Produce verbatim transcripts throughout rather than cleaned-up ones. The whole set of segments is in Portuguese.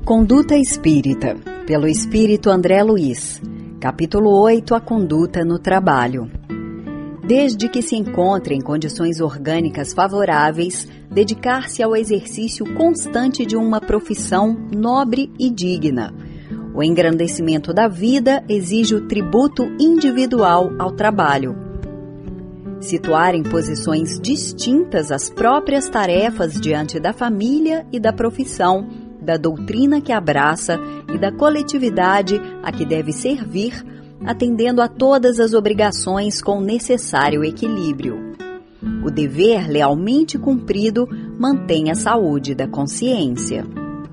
Conduta Espírita, pelo Espírito André Luiz, capítulo oito, a conduta no trabalho. Desde que se encontre em condições orgânicas favoráveis, dedicar-se ao exercício constante de uma profissão nobre e digna. O engrandecimento da vida exige o tributo individual ao trabalho. Situar em posições distintas as próprias tarefas diante da família e da profissão, da doutrina que abraça e da coletividade a que deve servir, atendendo a todas as obrigações com necessário equilíbrio. O dever lealmente cumprido mantém a saúde da consciência.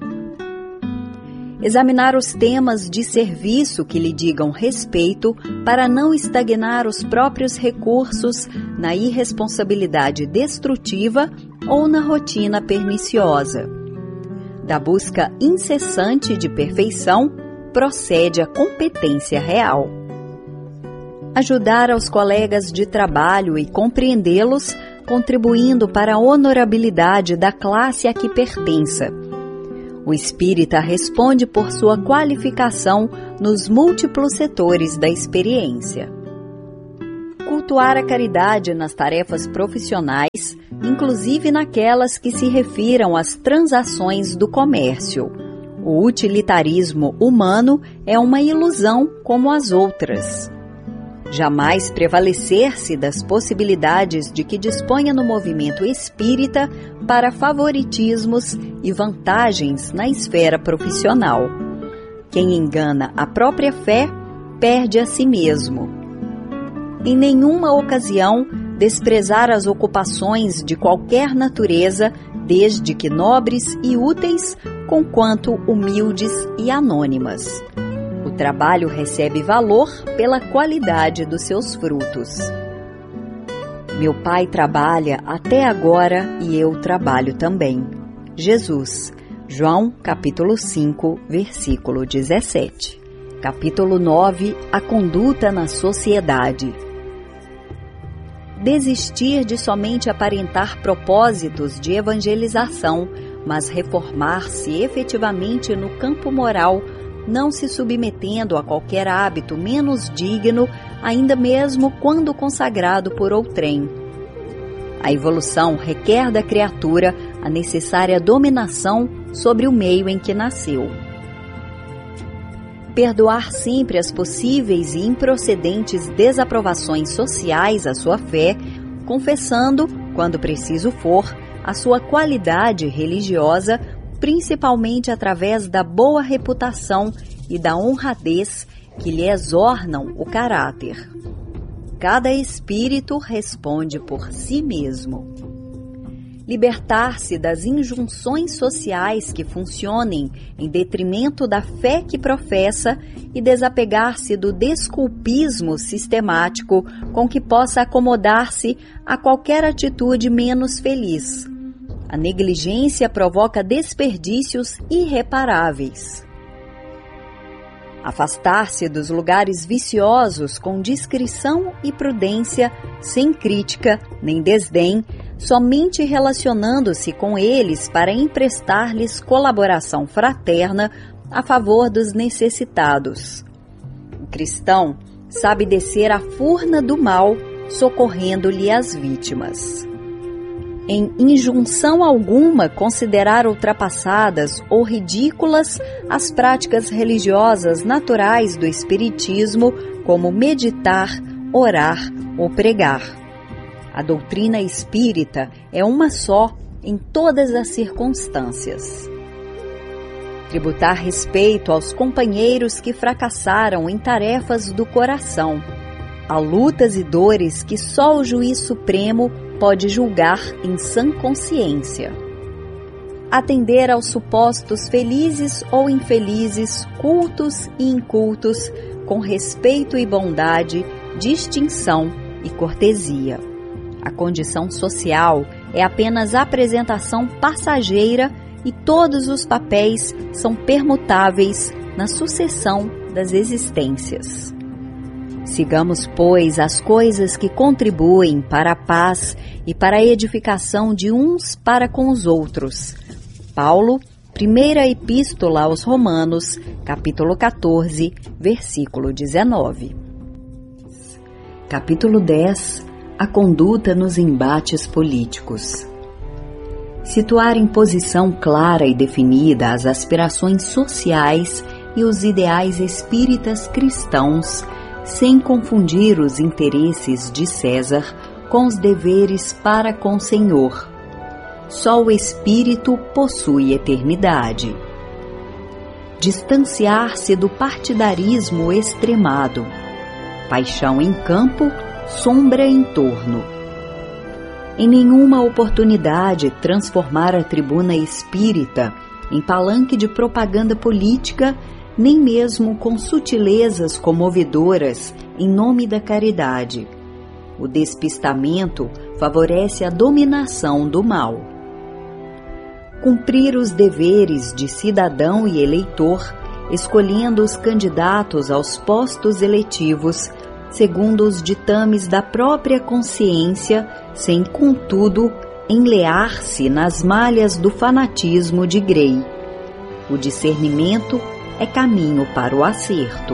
Examinar os temas de serviço que lhe digam respeito para não estagnar os próprios recursos na irresponsabilidade destrutiva ou na rotina perniciosa. Da busca incessante de perfeição, procede a competência real. Ajudar aos colegas de trabalho e compreendê-los, contribuindo para a honorabilidade da classe a que pertença. O espírita responde por sua qualificação nos múltiplos setores da experiência. Cultuar a caridade nas tarefas profissionais, inclusive naquelas que se refiram às transações do comércio. O utilitarismo humano é uma ilusão como as outras. Jamais prevalecer-se das possibilidades de que disponha no movimento espírita para favoritismos e vantagens na esfera profissional. Quem engana a própria fé, perde a si mesmo. Em nenhuma ocasião, desprezar as ocupações de qualquer natureza, desde que nobres e úteis, conquanto humildes e anônimas. O trabalho recebe valor pela qualidade dos seus frutos. Meu pai trabalha até agora e eu trabalho também. Jesus, João, capítulo cinco, versículo dezessete. Capítulo nove, a conduta na sociedade. Desistir de somente aparentar propósitos de evangelização, mas reformar-se efetivamente no campo moral, não se submetendo a qualquer hábito menos digno, ainda mesmo quando consagrado por outrem. A evolução requer da criatura a necessária dominação sobre o meio em que nasceu. Perdoar sempre as possíveis e improcedentes desaprovações sociais à sua fé, confessando, quando preciso for, a sua qualidade religiosa, principalmente através da boa reputação e da honradez que lhe exornam o caráter. Cada espírito responde por si mesmo. Libertar-se das injunções sociais que funcionem em detrimento da fé que professa e desapegar-se do desculpismo sistemático com que possa acomodar-se a qualquer atitude menos feliz. A negligência provoca desperdícios irreparáveis. Afastar-se dos lugares viciosos com discrição e prudência, sem crítica nem desdém, somente relacionando-se com eles para emprestar-lhes colaboração fraterna a favor dos necessitados. O cristão sabe descer à furna do mal, socorrendo-lhe as vítimas. Em injunção alguma considerar ultrapassadas ou ridículas as práticas religiosas naturais do espiritismo, como meditar, orar ou pregar. A doutrina espírita é uma só em todas as circunstâncias. Tributar respeito aos companheiros que fracassaram em tarefas do coração. Há lutas e dores que só o juiz supremo pode julgar em sã consciência. Atender aos supostos felizes ou infelizes, cultos e incultos, com respeito e bondade, distinção e cortesia. A condição social é apenas apresentação passageira e todos os papéis são permutáveis na sucessão das existências. Sigamos, pois, as coisas que contribuem para a paz e para a edificação de uns para com os outros. Paulo, Primeira Epístola aos Romanos, capítulo quatorze, versículo dezenove. Capítulo dez. A conduta nos embates políticos. Situar em posição clara e definida as aspirações sociais e os ideais espíritas cristãos, sem confundir os interesses de César com os deveres para com o Senhor. Só o Espírito possui eternidade. Distanciar-se do partidarismo extremado. Paixão em campo, sombra em torno. Em nenhuma oportunidade transformar a tribuna espírita em palanque de propaganda política, nem mesmo com sutilezas comovedoras em nome da caridade. O despistamento favorece a dominação do mal. Cumprir os deveres de cidadão e eleitor, escolhendo os candidatos aos postos eletivos, segundo os ditames da própria consciência, sem, contudo, enlear-se nas malhas do fanatismo de Grey. O discernimento é caminho para o acerto.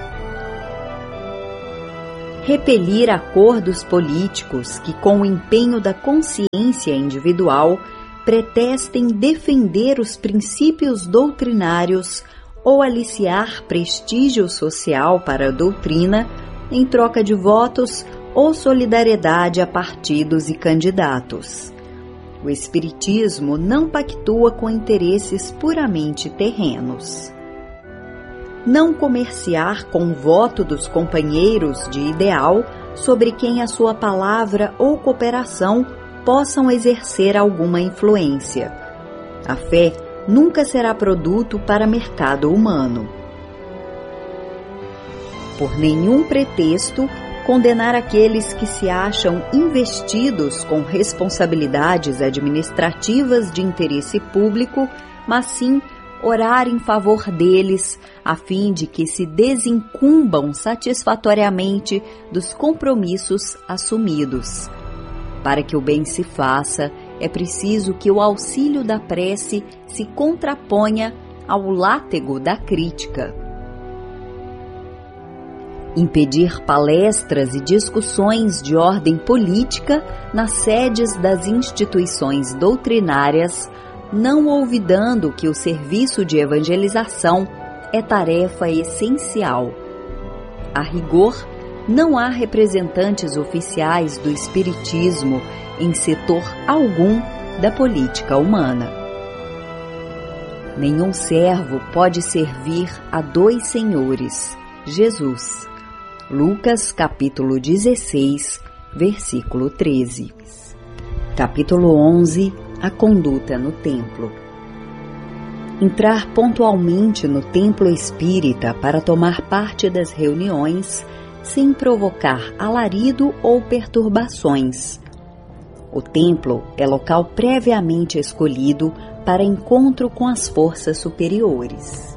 Repelir acordos políticos que, com o empenho da consciência individual, pretestem defender os princípios doutrinários ou aliciar prestígio social para a doutrina em troca de votos ou solidariedade a partidos e candidatos. O Espiritismo não pactua com interesses puramente terrenos. Não comerciar com o voto dos companheiros de ideal sobre quem a sua palavra ou cooperação possam exercer alguma influência. A fé nunca será produto para mercado humano. Por nenhum pretexto, condenar aqueles que se acham investidos com responsabilidades administrativas de interesse público, mas sim orar em favor deles, a fim de que se desincumbam satisfatoriamente dos compromissos assumidos. Para que o bem se faça, é preciso que o auxílio da prece se contraponha ao látego da crítica. Impedir palestras e discussões de ordem política nas sedes das instituições doutrinárias, não olvidando que o serviço de evangelização é tarefa essencial. A rigor, não há representantes oficiais do Espiritismo em setor algum da política humana. Nenhum servo pode servir a dois senhores. Jesus. Lucas, capítulo dezesseis, versículo treze. Capítulo onze. A conduta no templo. Entrar pontualmente no templo espírita para tomar parte das reuniões, sem provocar alarido ou perturbações. O templo é local previamente escolhido para encontro com as forças superiores.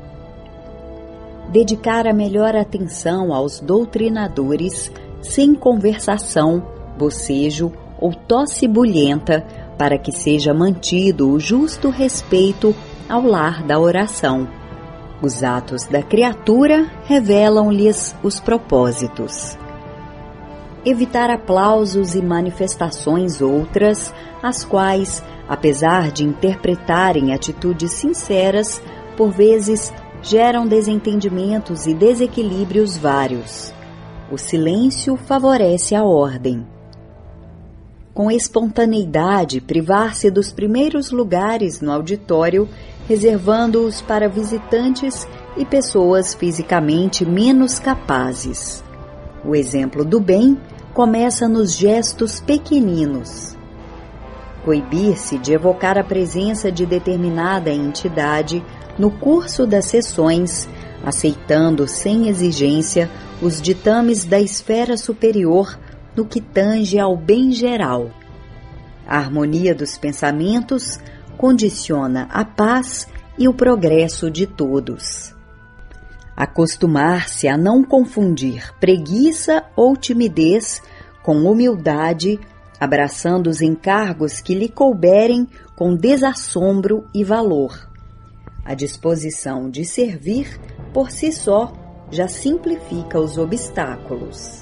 Dedicar a melhor atenção aos doutrinadores, sem conversação, bocejo ou tosse bulhenta, para que seja mantido o justo respeito ao lar da oração. Os atos da criatura revelam-lhes os propósitos. Evitar aplausos e manifestações outras, as quais, apesar de interpretarem atitudes sinceras, por vezes geram desentendimentos e desequilíbrios vários. O silêncio favorece a ordem. Com espontaneidade, privar-se dos primeiros lugares no auditório, reservando-os para visitantes e pessoas fisicamente menos capazes. O exemplo do bem começa nos gestos pequeninos. Coibir-se de evocar a presença de determinada entidade no curso das sessões, aceitando sem exigência os ditames da esfera superior no que tange ao bem geral. A harmonia dos pensamentos condiciona a paz e o progresso de todos. Acostumar-se a não confundir preguiça ou timidez com humildade, abraçando os encargos que lhe couberem com desassombro e valor. A disposição de servir, por si só, já simplifica os obstáculos.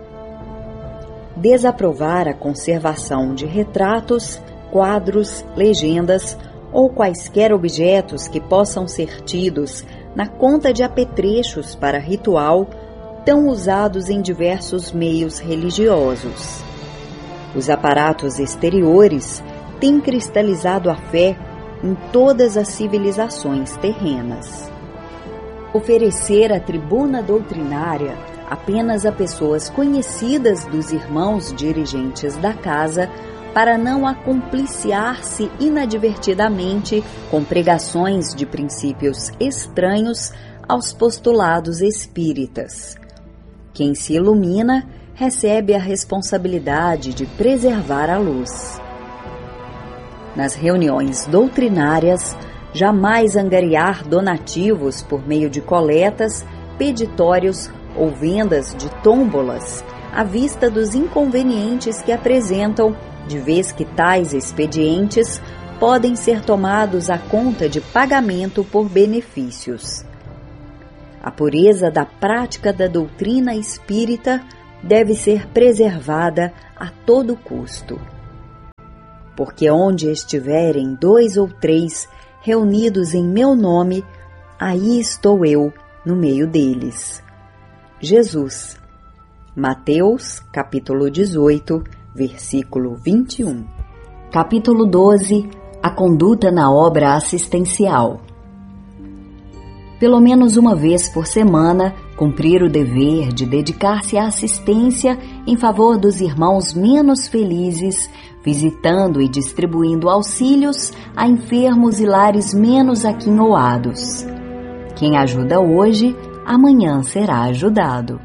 Desaprovar a conservação de retratos, quadros, legendas ou quaisquer objetos que possam ser tidos na conta de apetrechos para ritual, tão usados em diversos meios religiosos. Os aparatos exteriores têm cristalizado a fé em todas as civilizações terrenas. Oferecer a tribuna doutrinária apenas a pessoas conhecidas dos irmãos dirigentes da casa, para não acompliciar-se inadvertidamente com pregações de princípios estranhos aos postulados espíritas. Quem se ilumina recebe a responsabilidade de preservar a luz. Nas reuniões doutrinárias, jamais angariar donativos por meio de coletas, peditórios ou vendas de tômbolas, à vista dos inconvenientes que apresentam, de vez que tais expedientes podem ser tomados à conta de pagamento por benefícios. A pureza da prática da doutrina espírita deve ser preservada a todo custo. Porque onde estiverem dois ou três reunidos em meu nome, aí estou eu no meio deles. Jesus. Mateus, capítulo dezoito, versículo vinte e um. Capítulo doze. A conduta na obra assistencial. Pelo menos uma vez por semana, cumprir o dever de dedicar-se à assistência em favor dos irmãos menos felizes, visitando e distribuindo auxílios a enfermos e lares menos aquinhoados. Quem ajuda hoje, amanhã será ajudado.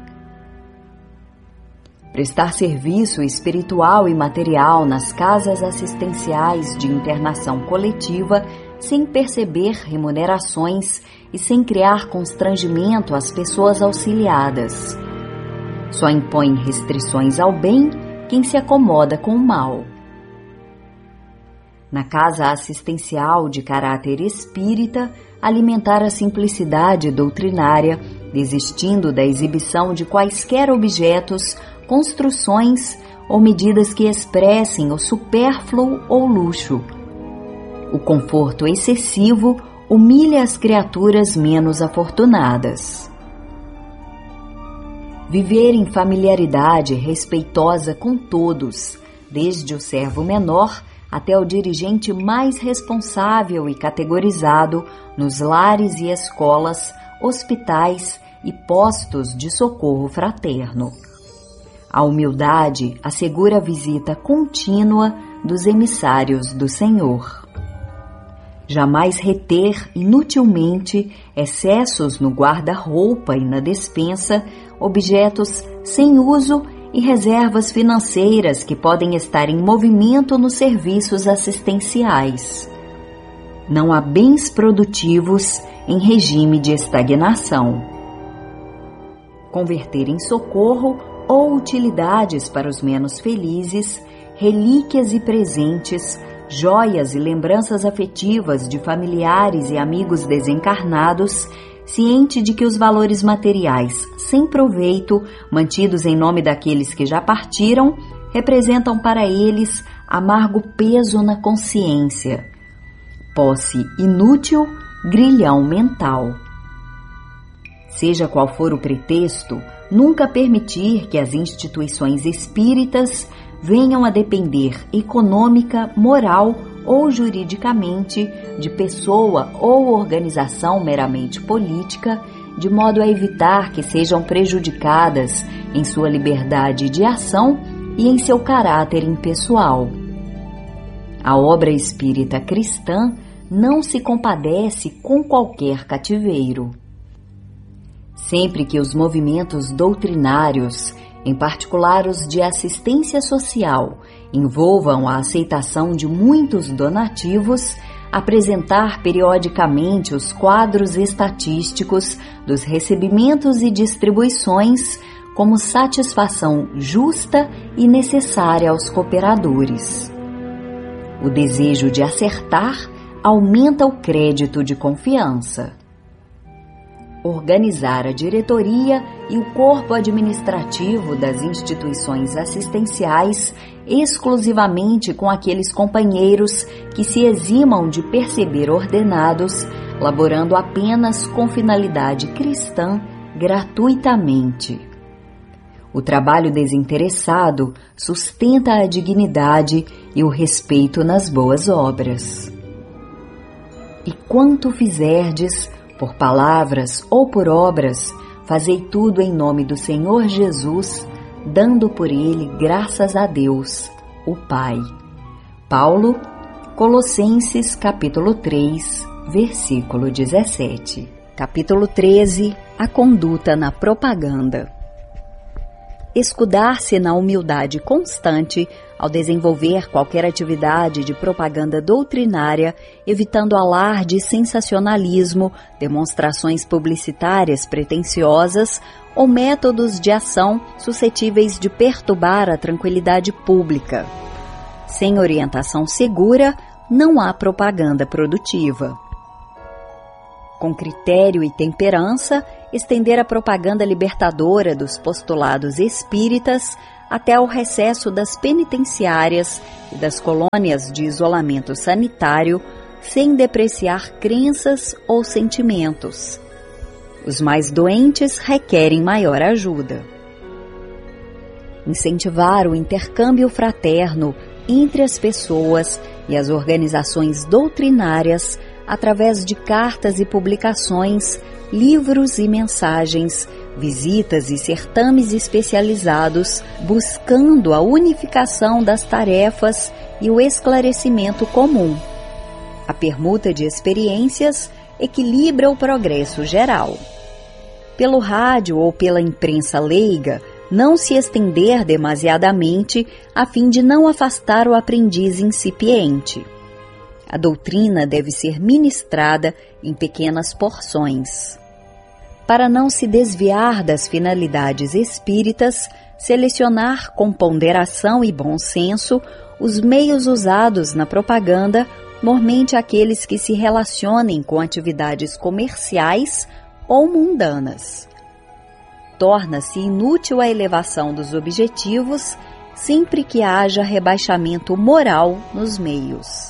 Prestar serviço espiritual e material nas casas assistenciais de internação coletiva sem perceber remunerações e sem criar constrangimento às pessoas auxiliadas. Só impõe restrições ao bem quem se acomoda com o mal. Na casa assistencial de caráter espírita, alimentar a simplicidade doutrinária, desistindo da exibição de quaisquer objetos, construções ou medidas que expressem o supérfluo ou luxo. O conforto excessivo humilha as criaturas menos afortunadas. Viver em familiaridade respeitosa com todos, desde o servo menor até o dirigente mais responsável e categorizado nos lares e escolas, hospitais e postos de socorro fraterno. A humildade assegura a visita contínua dos emissários do Senhor. Jamais reter inutilmente excessos no guarda-roupa e na despensa, objetos sem uso e reservas financeiras que podem estar em movimento nos serviços assistenciais. Não há bens produtivos em regime de estagnação. Converter em socorro ou utilidades para os menos felizes, relíquias e presentes, joias e lembranças afetivas de familiares e amigos desencarnados, ciente de que os valores materiais sem proveito, mantidos em nome daqueles que já partiram, representam para eles amargo peso na consciência. Posse inútil, grilhão mental. Seja qual for o pretexto, nunca permitir que as instituições espíritas venham a depender econômica, moral ou juridicamente de pessoa ou organização meramente política, de modo a evitar que sejam prejudicadas em sua liberdade de ação e em seu caráter impessoal. A obra espírita cristã não se compadece com qualquer cativeiro. Sempre que os movimentos doutrinários, em particular os de assistência social, envolvam a aceitação de muitos donativos, apresentar periodicamente os quadros estatísticos dos recebimentos e distribuições como satisfação justa e necessária aos cooperadores. O desejo de acertar aumenta o crédito de confiança. Organizar a diretoria e o corpo administrativo das instituições assistenciais exclusivamente com aqueles companheiros que se eximam de perceber ordenados, laborando apenas com finalidade cristã gratuitamente. O trabalho desinteressado sustenta a dignidade e o respeito nas boas obras. E quanto fizerdes, por palavras ou por obras, fazei tudo em nome do Senhor Jesus, dando por ele graças a Deus, o Pai. Paulo, Colossenses capítulo três, versículo dezessete. Capítulo treze. A conduta na propaganda. Escudar-se na humildade constante ao desenvolver qualquer atividade de propaganda doutrinária, evitando alarde e sensacionalismo, demonstrações publicitárias pretensiosas ou métodos de ação suscetíveis de perturbar a tranquilidade pública. Sem orientação segura, não há propaganda produtiva. Com critério e temperança, estender a propaganda libertadora dos postulados espíritas até ao recesso das penitenciárias e das colônias de isolamento sanitário, sem depreciar crenças ou sentimentos. Os mais doentes requerem maior ajuda. Incentivar o intercâmbio fraterno entre as pessoas e as organizações doutrinárias através de cartas e publicações, livros e mensagens, visitas e certames especializados, buscando a unificação das tarefas e o esclarecimento comum. A permuta de experiências equilibra o progresso geral. Pelo rádio ou pela imprensa leiga, não se estender demasiadamente a fim de não afastar o aprendiz incipiente. A doutrina deve ser ministrada em pequenas porções. Para não se desviar das finalidades espíritas, selecionar com ponderação e bom senso os meios usados na propaganda, mormente aqueles que se relacionem com atividades comerciais ou mundanas. Torna-se inútil a elevação dos objetivos sempre que haja rebaixamento moral nos meios.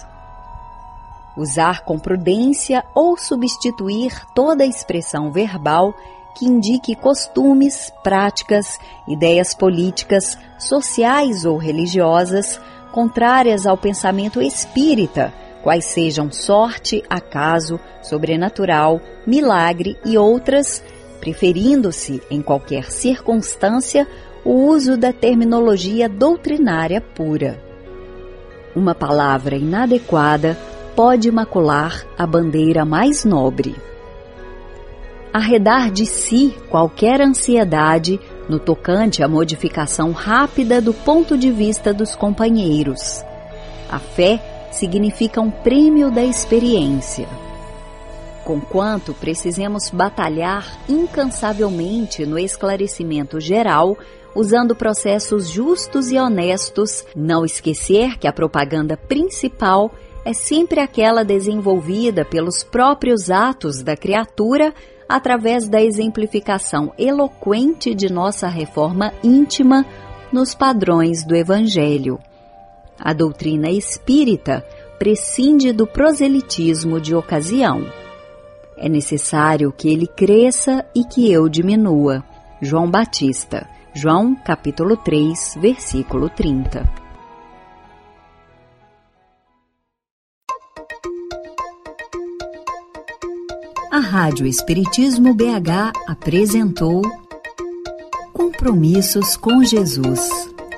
Usar com prudência ou substituir toda expressão verbal que indique costumes, práticas, ideias políticas, sociais ou religiosas contrárias ao pensamento espírita, quais sejam sorte, acaso, sobrenatural, milagre e outras, preferindo-se, em qualquer circunstância, o uso da terminologia doutrinária pura. Uma palavra inadequada pode macular a bandeira mais nobre. Arredar de si qualquer ansiedade no tocante à modificação rápida do ponto de vista dos companheiros. A fé significa um prêmio da experiência. Conquanto precisemos batalhar incansavelmente no esclarecimento geral, usando processos justos e honestos, não esquecer que a propaganda principal é sempre aquela desenvolvida pelos próprios atos da criatura através da exemplificação eloquente de nossa reforma íntima nos padrões do Evangelho. A doutrina espírita prescinde do proselitismo de ocasião. É necessário que ele cresça e que eu diminua. João Batista, João capítulo três, versículo trinta. A Rádio Espiritismo B H apresentou Compromissos com Jesus.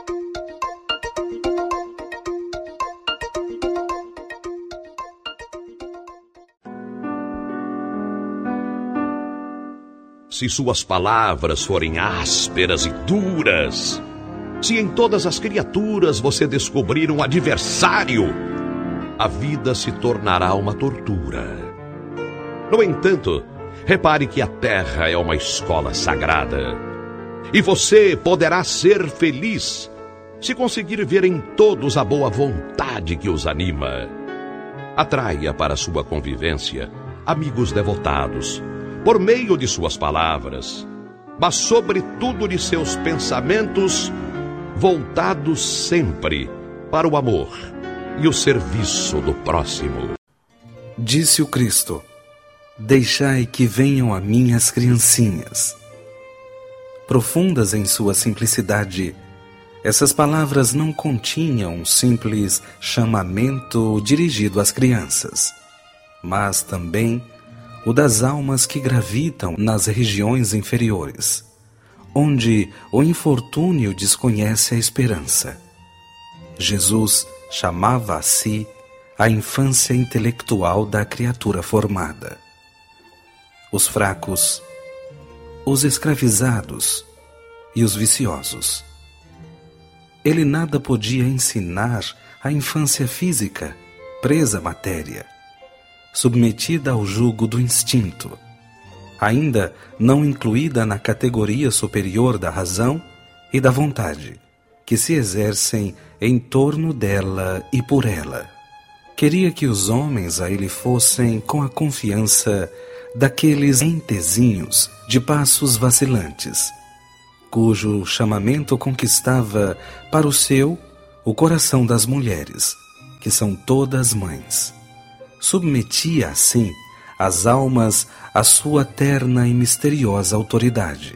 Se suas palavras forem ásperas e duras, se em todas as criaturas você descobrir um adversário, a vida se tornará uma tortura. No entanto, repare que a terra é uma escola sagrada. E você poderá ser feliz se conseguir ver em todos a boa vontade que os anima. Atraia para sua convivência amigos devotados, por meio de suas palavras, mas sobretudo de seus pensamentos, voltados sempre para o amor e o serviço do próximo. Disse o Cristo: deixai que venham a mim as criancinhas. Profundas em sua simplicidade, essas palavras não continham um simples chamamento dirigido às crianças, mas também o das almas que gravitam nas regiões inferiores, onde o infortúnio desconhece a esperança. Jesus chamava a si a infância intelectual da criatura formada. Os fracos, os escravizados e os viciosos. Ele nada podia ensinar à infância física, presa à matéria, submetida ao jugo do instinto, ainda não incluída na categoria superior da razão e da vontade, que se exercem em torno dela e por ela. Queria que os homens a ele fossem com a confiança daqueles entezinhos de passos vacilantes, cujo chamamento conquistava para o seu o coração das mulheres, que são todas mães. Submetia, assim, as almas à sua terna e misteriosa autoridade.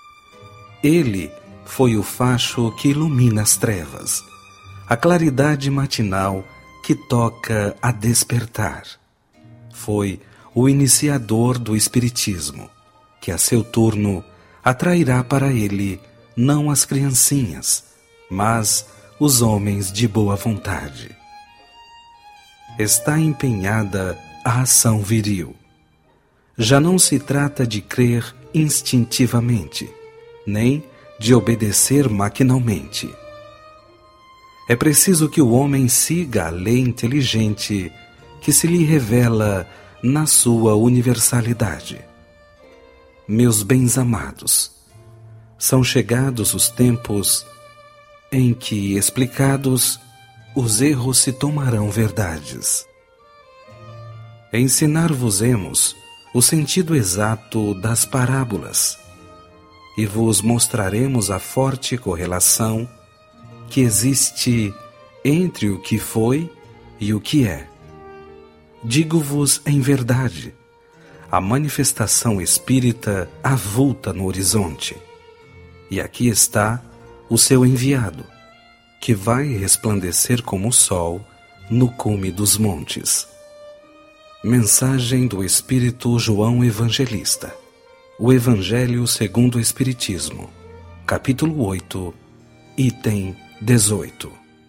Ele foi o facho que ilumina as trevas, a claridade matinal que toca a despertar. Foi o iniciador do Espiritismo, que a seu turno atrairá para ele não as criancinhas, mas os homens de boa vontade. Está empenhada a ação viril. Já não se trata de crer instintivamente, nem de obedecer maquinalmente. É preciso que o homem siga a lei inteligente que se lhe revela na sua universalidade. Meus bens amados, são chegados os tempos em que, explicados, os erros se tomarão verdades. Ensinar-vos-emos o sentido exato das parábolas e vos mostraremos a forte correlação que existe entre o que foi e o que é. Digo-vos em verdade, a manifestação espírita avulta no horizonte, e aqui está o seu enviado, que vai resplandecer como o sol no cume dos montes. Mensagem do Espírito João Evangelista. O Evangelho segundo o Espiritismo, capítulo oito, item dezoito.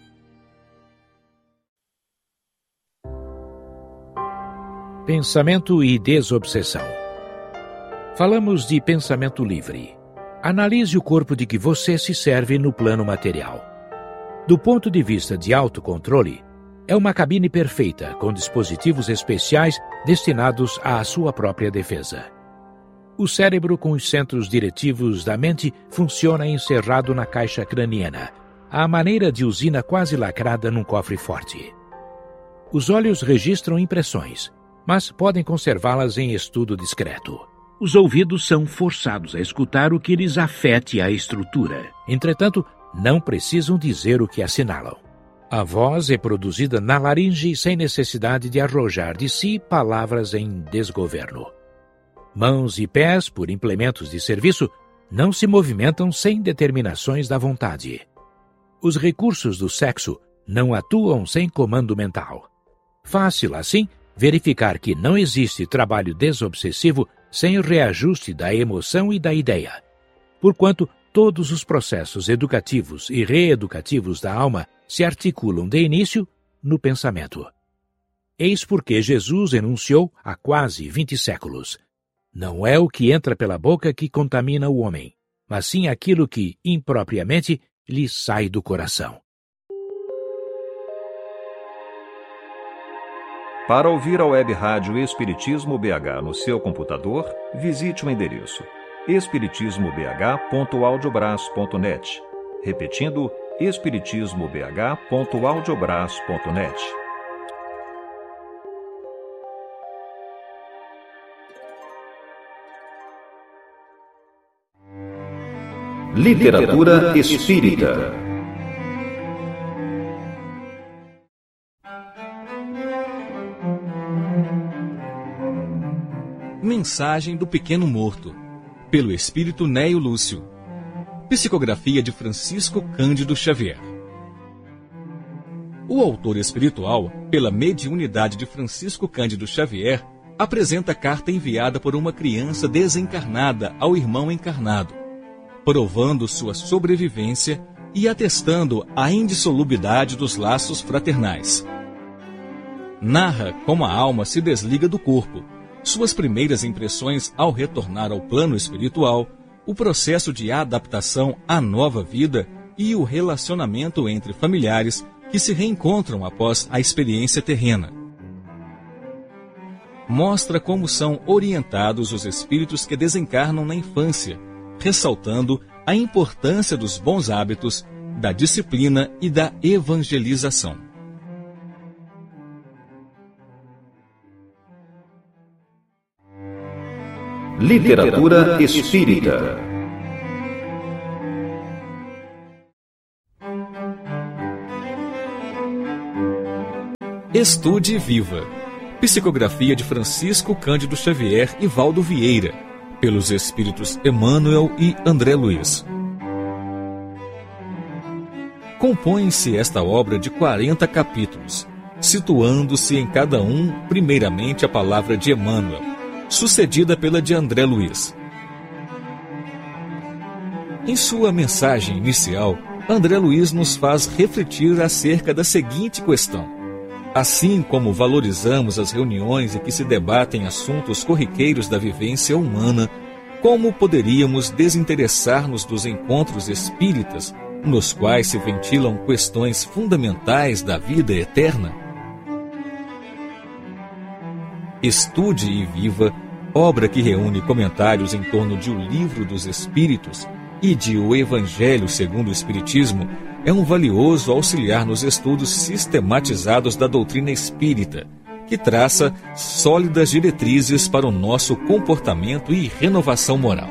Pensamento e desobsessão. Falamos de pensamento livre. Analise o corpo de que você se serve no plano material. Do ponto de vista de autocontrole, é uma cabine perfeita com dispositivos especiais destinados à sua própria defesa. O cérebro, com os centros diretivos da mente, funciona encerrado na caixa craniana, à maneira de usina quase lacrada num cofre forte. Os olhos registram impressões, mas podem conservá-las em estudo discreto. Os ouvidos são forçados a escutar o que lhes afete a estrutura. Entretanto, não precisam dizer o que assinalam. A voz é produzida na laringe sem necessidade de arrojar de si palavras em desgoverno. Mãos e pés, por implementos de serviço, não se movimentam sem determinações da vontade. Os recursos do sexo não atuam sem comando mental. Fácil, assim, verificar que não existe trabalho desobsessivo sem reajuste da emoção e da ideia, porquanto todos os processos educativos e reeducativos da alma se articulam de início no pensamento. Eis porque Jesus enunciou há quase vinte séculos: não é o que entra pela boca que contamina o homem, mas sim aquilo que, impropriamente, lhe sai do coração. Para ouvir a web rádio Espiritismo B H no seu computador, visite o endereço espiritismo b h ponto audiobras ponto net. Repetindo, espiritismo b h ponto audiobras ponto net. Literatura espírita. Mensagem do Pequeno Morto, pelo espírito Néio Lúcio. Psicografia de Francisco Cândido Xavier. O autor espiritual, pela mediunidade de Francisco Cândido Xavier, apresenta carta enviada por uma criança desencarnada ao irmão encarnado, provando sua sobrevivência e atestando a indissolubilidade dos laços fraternais. Narra como a alma se desliga do corpo, suas primeiras impressões ao retornar ao plano espiritual, o processo de adaptação à nova vida e o relacionamento entre familiares que se reencontram após a experiência terrena. Mostra como são orientados os espíritos que desencarnam na infância, ressaltando a importância dos bons hábitos, da disciplina e da evangelização. Literatura espírita. Estude e viva. Psicografia de Francisco Cândido Xavier e Valdo Vieira, pelos espíritos Emmanuel e André Luiz. Compõe-se esta obra de quarenta capítulos, situando-se em cada um, primeiramente, a palavra de Emmanuel, sucedida pela de André Luiz. Em sua mensagem inicial, André Luiz nos faz refletir acerca da seguinte questão: assim como valorizamos as reuniões em que se debatem assuntos corriqueiros da vivência humana, como poderíamos desinteressar-nos dos encontros espíritas, nos quais se ventilam questões fundamentais da vida eterna? Estude e Viva, obra que reúne comentários em torno de O Livro dos Espíritos e de O Evangelho segundo o Espiritismo, é um valioso auxiliar nos estudos sistematizados da doutrina espírita, que traça sólidas diretrizes para o nosso comportamento e renovação moral.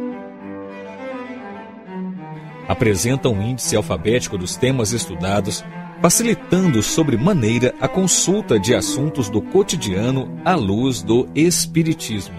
Apresenta um índice alfabético dos temas estudados, facilitando sobremaneira a consulta de assuntos do cotidiano à luz do Espiritismo.